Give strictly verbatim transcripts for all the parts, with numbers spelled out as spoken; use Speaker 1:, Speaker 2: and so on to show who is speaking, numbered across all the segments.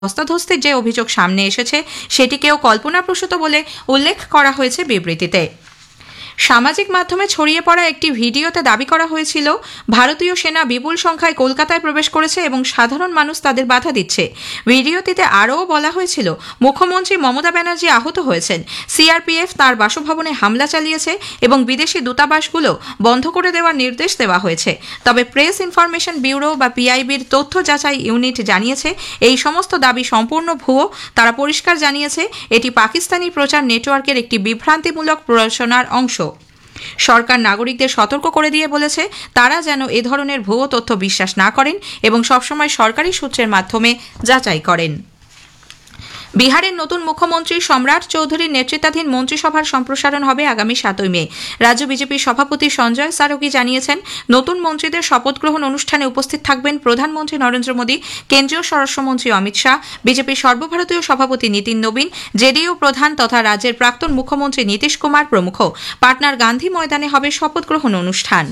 Speaker 1: ধস্তাধস্তির যে অভিযোগ সামনে এসেছে সেটিকেও কল্পনাপ্রসূত বলে উল্লেখ করা হয়েছে বিবৃতিতে। সামাজিক মাধ্যমে ছড়িয়ে পড়া একটি ভিডিওতে দাবি করা হয়েছিল ভারতীয় সেনা বিপুল সংখ্যায় কলকাতায় প্রবেশ করেছে এবং সাধারণ মানুষ তাদের বাধা দিচ্ছে। ভিডিওটিতে আরও বলা হয়েছিল মুখ্যমন্ত্রী মমতা ব্যানার্জি আহত হয়েছেন, সিআরপিএফ তার বাসভবনে হামলা চালিয়েছে এবং বিদেশি দূতাবাসগুলো বন্ধ করে দেওয়ার নির্দেশ দেওয়া হয়েছে। তবে প্রেস ইনফরমেশন ব্যুরো বা পিআইবির তথ্য যাচাই ইউনিট জানিয়েছে এই সমস্ত দাবি সম্পূর্ণ ভুয়ো। তারা পরিষ্কার জানিয়েছে এটি পাকিস্তানি প্রচার নেটওয়ার্কের একটি বিভ্রান্তিমূলক প্ররোচনার অংশ। সরকার নাগরিকদের সতর্ক করে দিয়ে বলেছে তারা যেন এ ধরনের ভুয়ো তথ্য বিশ্বাস না করেন এবং সবসময় সরকারি সূত্রের মাধ্যমে যাচাই করেন। বিহারের নতুন মুখ্যমন্ত্রী সম্রাট চৌধুরীর নেতৃত্বাধীন মন্ত্রিসভার সম্প্রসারণ হবে আগামী সাতই মে। রাজ্য বিজেপির সভাপতি সঞ্জয় সারোগী জানিয়েছেন নতুন মন্ত্রীদের শপথ গ্রহণ অনুষ্ঠানে উপস্থিত থাকবেন প্রধানমন্ত্রী নরেন্দ্র মোদী, কেন্দ্রীয় স্বরাষ্ট্রমন্ত্রী অমিত শাহ, বিজেপির সর্বভারতীয় সভাপতি নীতিন নবীন, জেডিইউ প্রধান তথা রাজ্যের প্রাক্তন মুখ্যমন্ত্রী নীতিশ কুমার প্রমুখ। পাটনার গান্ধী ময়দানে হবে শপথ গ্রহণ অনুষ্ঠান।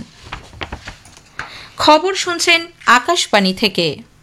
Speaker 1: খবর শুনছেন আকাশবাণী থেকে।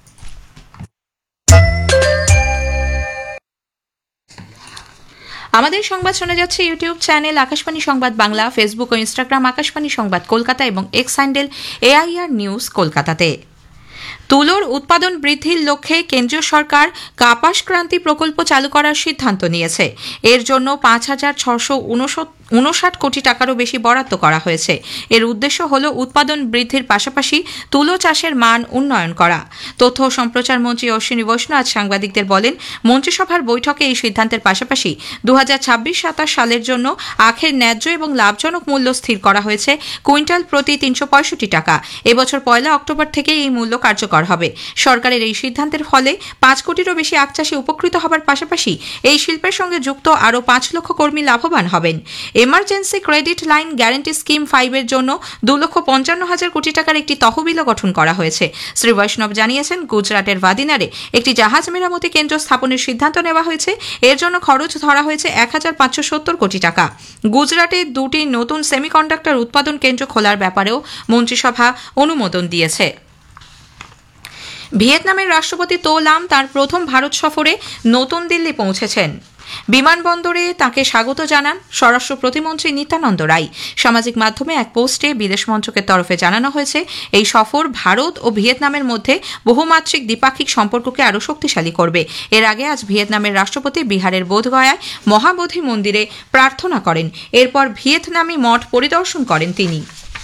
Speaker 1: আমাদের সংবাদ শোনা যাচ্ছে ইউটিউব চ্যানেল আকাশবাণী সংবাদ বাংলা, ফেসবুক ও ইনস্টাগ্রাম আকাশবাণী সংবাদ কলকাতা এবং এক্স হ্যান্ডেল এআইআর নিউজ কলকাতাতে। তুলোর উৎপাদন বৃদ্ধির লক্ষ্যে কেন্দ্রীয় সরকার কাপাস ক্রান্তি প্রকল্প চালু করার সিদ্ধান্ত নিয়েছে। এর জন্য পাঁচ হাজার ছশো উনষাট কোটি টাকারও বেশি বরাদ্দ করা হয়েছে। এর উদ্দেশ্য হল উৎপাদন বৃদ্ধির পাশাপাশি তুলো চাষের মান উন্নয়ন করা। তথ্য ও সম্প্রচার মন্ত্রী অশ্বিনী বৈষ্ণব আজ সাংবাদিকদের বলেন মন্ত্রিসভার বৈঠকে এই সিদ্ধান্তের পাশাপাশি দু হাজার ছাব্বিশ সাতাশ সালের জন্য আখের ন্যায্য এবং লাভজনক মূল্য স্থির করা হয়েছে কুইন্টাল প্রতি তিনশো পঁয়ষট্টি টাকা। এবছর পয়লা অক্টোবর থেকে এই মূল্য কার্যকর হবে। সরকারের এই সিদ্ধান্তের ফলে পাঁচ কোটিরও বেশি আখ চাষি উপকৃত হবার পাশাপাশি এই শিল্পের সঙ্গে যুক্ত আরও পাঁচ লক্ষ কর্মী লাভবান হবেন। Emergency credit line guarantee scheme ফাইভের জন্য দু লক্ষ পঞ্চান্ন হাজার কোটি টাকার একটি তহবিলও গঠন করা হয়েছে। শ্রী বৈষ্ণব জানিয়েছেন গুজরাটের ভাদিনারে একটি জাহাজ মেরামতি কেন্দ্র স্থাপনের সিদ্ধান্ত নেওয়া হয়েছে। এর জন্য খরচ ধরা হয়েছে এক হাজার পাঁচশো সত্তর কোটি টাকা। গুজরাটে দুটি নতুন সেমিকন্ডাক্টর উৎপাদন কেন্দ্র খোলার ব্যাপারেও মন্ত্রিসভা অনুমোদন দিয়েছে। ভিয়েতনামের রাষ্ট্রপতি তো লাম তার প্রথম ভারত সফরে নতুন দিল্লি পৌঁছেছেন। বিমানবন্দরে তাকে স্বাগত জানান স্বরাষ্ট্র প্রতিমন্ত্রী নিত্যানন্দ রায়। সামাজিক মাধ্যমে এক পোস্টে বিদেশ মন্ত্রকের তরফে জানানো হয়েছে এই সফর ভারত ও ভিয়েতনামের মধ্যে বহুমাত্রিক দ্বিপাক্ষিক সম্পর্ককে আরও শক্তিশালী করবে। এর আগে আজ ভিয়েতনামের রাষ্ট্রপতি বিহারের বোধগয়ায় মহাবোধি মন্দিরে প্রার্থনা করেন। এরপর ভিয়েতনামি মঠ পরিদর্শন করেন তিনি।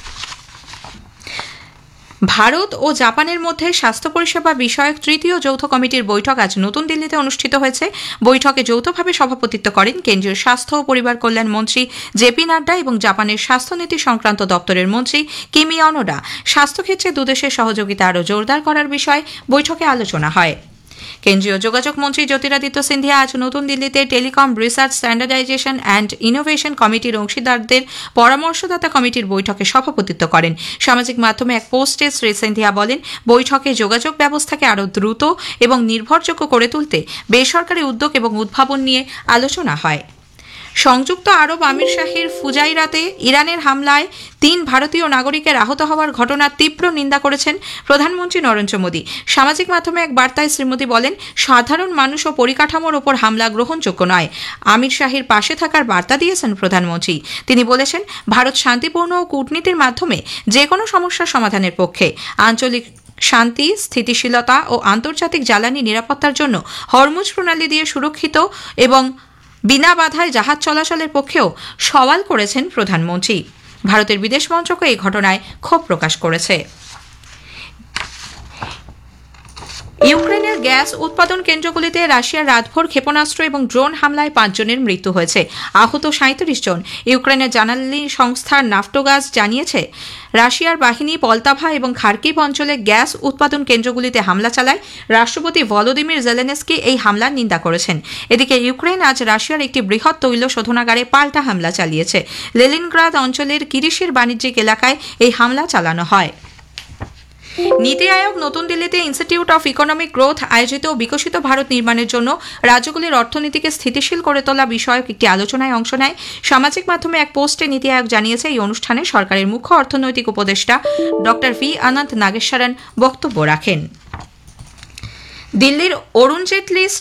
Speaker 1: ভারত ও জাপানের মধ্যে স্বাস্থ্য পরিষেবা বিষয়ক তৃতীয় যৌথ কমিটির বৈঠক আজ নতুন দিল্লিতে অনুষ্ঠিত হয়েছে। বৈঠকে যৌথভাবে সভাপতিত্ব করেন কেন্দ্রীয় স্বাস্থ্য ও পরিবার কল্যাণ মন্ত্রী জেপি নাড্ডা এবং জাপানের স্বাস্থ্যনীতি সংক্রান্ত দপ্তরের মন্ত্রী কিমি অনোডা। স্বাস্থ্যক্ষেত্রে দুদেশের সহযোগিতা আরও জোরদার করার বিষয়ে বৈঠকে আলোচনা হয়। কেন্দ্রীয় যোগাযোগ মন্ত্রী জ্যোতিরাদিত্য সিন্ধিয়া আজ নতুন দিল্লিতে telecom research standardisation and innovation কমিটির অংশীদারদের পরামর্শদাতা কমিটির বৈঠকে সভাপতিত্ব করেন। সামাজিক মাধ্যমে এক পোস্টে শ্রী সিন্ধিয়া বলেন বৈঠকে যোগাযোগ ব্যবস্থাকে আরও দ্রুত এবং নির্ভরযোগ্য করে তুলতে বেসরকারি উদ্যোগ এবং উদ্ভাবন নিয়ে আলোচনা হয়। সংযুক্ত আরব আমির শাহীর ফুজাইরাতে ইরানের হামলায় তিন ভারতীয় নাগরিকের আহত হওয়ার ঘটনার তীব্র নিন্দা করেছেন প্রধানমন্ত্রী নরেন্দ্র মোদী। সামাজিক মাধ্যমে এক বার্তায় শ্রী মোদী বলেন সাধারণ মানুষ ও পরিকাঠামোর ওপর হামলা গ্রহণযোগ্য নয়। আমির শাহীর পাশে থাকার বার্তা দিয়েছেন প্রধানমন্ত্রী। তিনি বলেছেন ভারত শান্তিপূর্ণ ও কূটনীতির মাধ্যমে যে কোনো সমস্যার সমাধানের পক্ষে। আঞ্চলিক শান্তি, স্থিতিশীলতা ও আন্তর্জাতিক জ্বালানি নিরাপত্তার জন্য হরমুজ প্রণালী দিয়ে সুরক্ষিত এবং বিনা বাধায় জাহাজ চলাচলের পক্ষেও সওয়াল করেছেন প্রধানমন্ত্রী। ভারতের বিদেশ মন্ত্রকও এই ঘটনায় ক্ষোভ প্রকাশ করেছে। ইউক্রেনের গ্যাস উৎপাদন কেন্দ্রগুলিতে রাশিয়ার রাতভর ক্ষেপণাস্ত্র এবং ড্রোন হামলায় পাঁচজনের মৃত্যু হয়েছে, আহত সাঁত্রিশ জন। ইউক্রেনের জ্বালানি সংস্থা নাফটোগাজ জানিয়েছে রাশিয়ার বাহিনী পলতাভা এবং খার্কিভ অঞ্চলে গ্যাস উৎপাদন কেন্দ্রগুলিতে হামলা চালায়। রাষ্ট্রপতি ভলোদিমির জেলেনস্কি এই হামলার নিন্দা করেছেন। এদিকে ইউক্রেন আজ রাশিয়ার একটি বৃহৎ তৈল শোধনাগারে পাল্টা হামলা চালিয়েছে। লেনিনগ্রাদ অঞ্চলের কিরিশের বাণিজ্যিক এলাকায় এই হামলা চালানো হয়। নীতি আয়োগ নতুন দিল্লিতে ইনস্টিটিউট অফ ইকোনমিক গ্রোথ আয়োজিত বিকশিত ভারত নির্মাণের জন্য রাজ্যগুলির অর্থনীতিকে স্থিতিশীল করে তোলা বিষয়ক একটি আলোচনায় অংশ নেয়। সামাজিক মাধ্যমে এক পোস্টে নীতি আয়োগ জানিয়েছে এই অনুষ্ঠানে সরকারের মুখ্য অর্থনৈতিক উপদেষ্টা ডক্টর ভি অনন্ত নাগেশ্বরন বক্তব্য রাখেন। দিল্লির অরুণ জেটলি